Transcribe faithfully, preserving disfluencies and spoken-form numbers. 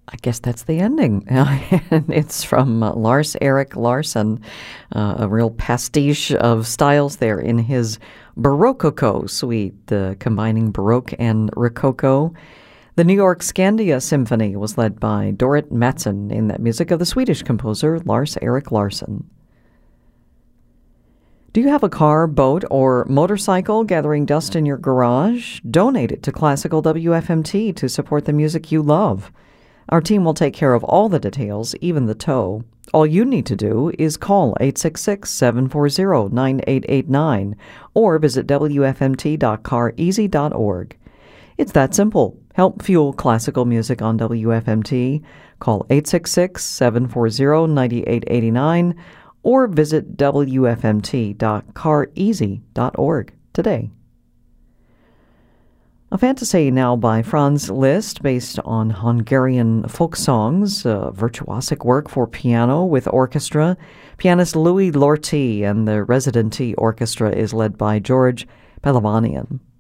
I guess that's the ending. And it's from uh, Lars Erik Larsson, uh, a real pastiche of styles there in his Baroque suite, uh, combining Baroque and Rococo. The New York Scandia Symphony was led by Dorit Mattsson in the music of the Swedish composer Lars Erik Larsson. Do you have a car, boat, or motorcycle gathering dust in your garage? Donate it to Classical W F M T to support the music you love. Our team will take care of all the details, even the tow. All you need to do is call eight six six, seven four zero, nine eight eight nine or visit W F M T dot car easy dot org. It's that simple. Help fuel classical music on W F M T. Call eight six six, seven four zero, nine eight eight nine or visit W F M T dot car easy dot org today. A fantasy now by Franz Liszt, based on Hungarian folk songs, a virtuosic work for piano with orchestra. Pianist Louis Lorty and the Residency Orchestra is led by George Pelavanian.